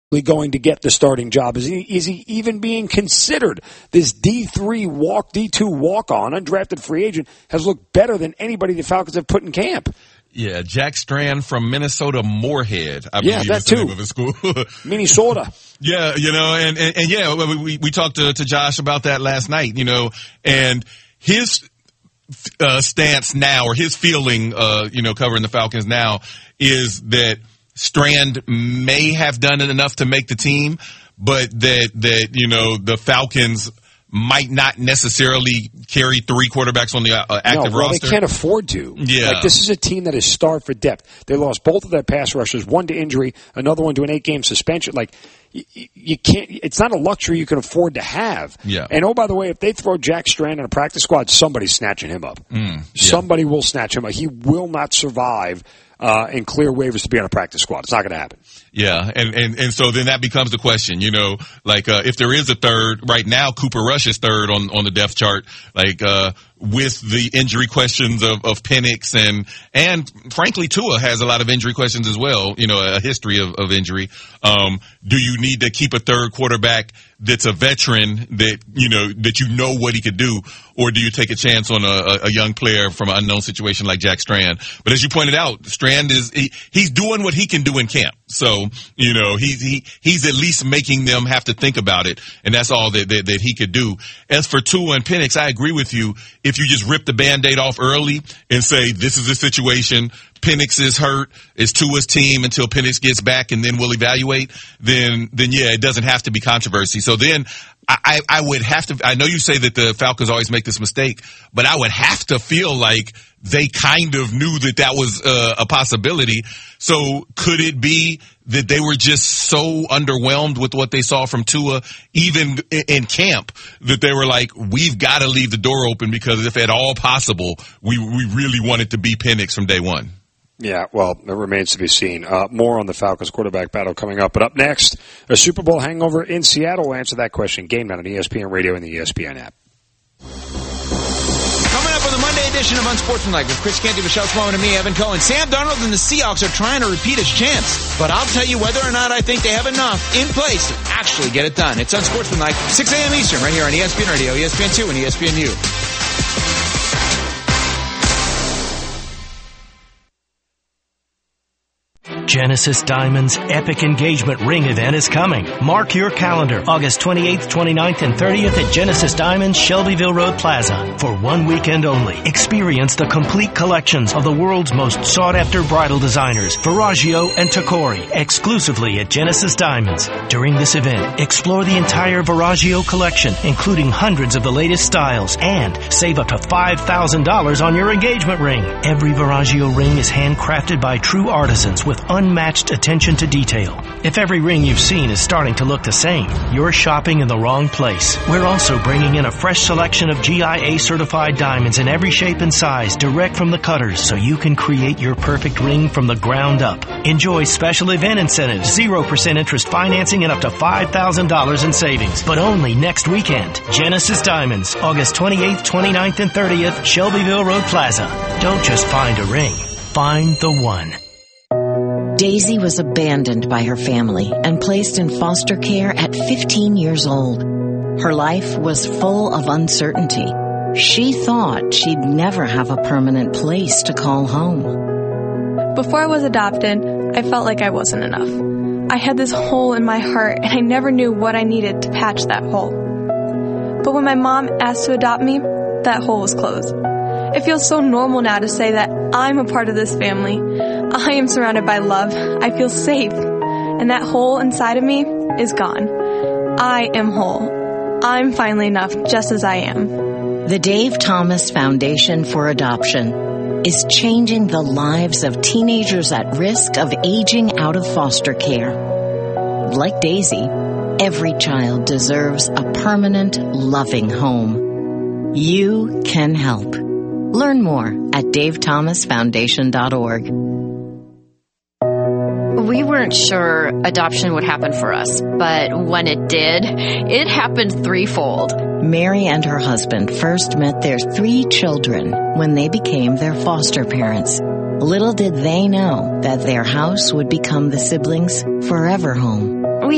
going to get the starting job? Is he even being considered? This D2 walk-on, undrafted free agent, has looked better than anybody the Falcons have put in camp. Yeah, Jack Strand from Minnesota Moorhead, I believe that is the too. name of his school. Minnesota. Yeah, and yeah, we talked to Josh about that last night, and his stance now, or his feeling, covering the Falcons now, is that Strand may have done it enough to make the team, but that the Falcons might not necessarily carry 3 quarterbacks on the active roster. They can't afford to. Yeah. This is a team that is starved for depth. They lost both of their pass rushers, one to injury, another one to an 8-game suspension. You can't. It's not a luxury you can afford to have. Yeah. And by the way, if they throw Jack Strand in a practice squad, somebody's snatching him up. Somebody will snatch him up. He will not survive and clear waivers to be on a practice squad. It's not going to happen. Yeah, and so then that becomes the question, if there is a third, right now Cooper Rush is third on the depth chart, with the injury questions of Penix and frankly Tua has a lot of injury questions as well, a history of injury. Do you need to keep a third quarterback that's a veteran that what he could do, or do you take a chance on a young player from an unknown situation like Jack Strand? But as you pointed out, Strand he's doing what he can do in camp. So, he's at least making them have to think about it, and that's all that he could do. As for Tua and Penix, I agree with you. If you just rip the Band-Aid off early and say, this is the situation, Penix is hurt, it's Tua's team until Penix gets back, and then we'll evaluate, then yeah, it doesn't have to be controversy. So then I would have to, I know you say that the Falcons always make this mistake, but I would have to feel like they kind of knew that was a possibility. So could it be that they were just so underwhelmed with what they saw from Tua, even in camp, that they were like, we've got to leave the door open because if at all possible, we really want it to be Penix from day one? Yeah, well, it remains to be seen. More on the Falcons quarterback battle coming up. But up next, a Super Bowl hangover in Seattle. We'll answer that question. Game Night on ESPN Radio and the ESPN app. Coming up on the Monday edition of Unsportsmanlike with Chris Canty, Michelle Sloan, and me, Evan Cohen. Sam Darnold and the Seahawks are trying to repeat his chance. But I'll tell you whether or not I think they have enough in place to actually get it done. It's Unsportsmanlike, 6 a.m. Eastern, right here on ESPN Radio, ESPN2, and ESPNU. Genesis Diamonds' epic engagement ring event is coming. Mark your calendar, August 28th, 29th, and 30th at Genesis Diamonds, Shelbyville Road Plaza. For one weekend only, experience the complete collections of the world's most sought-after bridal designers, Verragio and Tacori, exclusively at Genesis Diamonds. During this event, explore the entire Verragio collection, including hundreds of the latest styles, and save up to $5,000 on your engagement ring. Every Verragio ring is handcrafted by true artisans with unmatched attention to detail. If every ring you've seen is starting to look the same, you're shopping in the wrong place. We're also bringing in a fresh selection of GIA certified diamonds in every shape and size direct from the cutters so you can create your perfect ring from the ground up. Enjoy special event incentives, 0% interest financing, and up to $5,000 in savings. But only next weekend. Genesis Diamonds, August 28th, 29th, and 30th, Shelbyville Road Plaza. Don't just find a ring. Find the one. Daisy was abandoned by her family and placed in foster care at 15 years old. Her life was full of uncertainty. She thought she'd never have a permanent place to call home. Before I was adopted, I felt like I wasn't enough. I had this hole in my heart, and I never knew what I needed to patch that hole. But when my mom asked to adopt me, that hole was closed. It feels so normal now to say that I'm a part of this family. I am surrounded by love. I feel safe. And that hole inside of me is gone. I am whole. I'm finally enough just as I am. The Dave Thomas Foundation for Adoption is changing the lives of teenagers at risk of aging out of foster care. Like Daisy, every child deserves a permanent, loving home. You can help. Learn more at davethomasfoundation.org. We weren't sure adoption would happen for us, but when it did, it happened threefold. Mary and her husband first met their 3 children when they became their foster parents. Little did they know that their house would become the siblings' forever home.